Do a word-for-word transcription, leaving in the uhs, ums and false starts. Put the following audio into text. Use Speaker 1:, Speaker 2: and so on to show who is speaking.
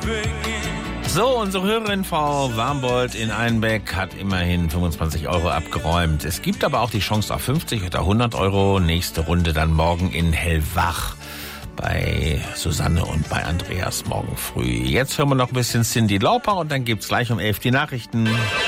Speaker 1: So, unsere Hörerin Frau Warmbold in Einbeck hat immerhin fünfundzwanzig Euro abgeräumt. Es gibt aber auch die Chance auf fünfzig oder hundert Euro. Nächste Runde dann morgen in Hellwach bei Susanne und bei Andreas morgen früh. Jetzt hören wir noch ein bisschen Cyndi Lauper und dann gibt's gleich um elf die Nachrichten.